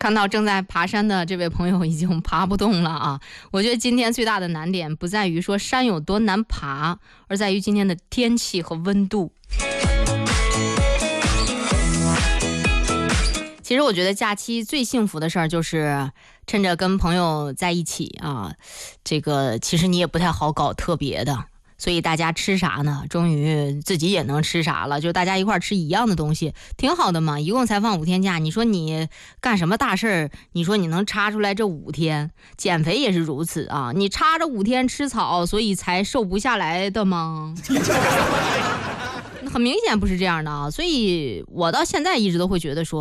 看到正在爬山的这位朋友已经爬不动了啊！我觉得今天最大的难点不在于说山有多难爬，而在于今天的天气和温度。其实我觉得假期最幸福的事儿就是趁着跟朋友在一起啊，这个其实你也不太好搞特别的。所以大家吃啥呢？终于自己也能吃啥了，就大家一块吃一样的东西，挺好的嘛。一共才放5天假，你说你干什么大事儿？你说你能插出来这5天？减肥也是如此啊，你插着5天吃草，所以才瘦不下来的吗？很明显不是这样的啊。所以我到现在一直都会觉得说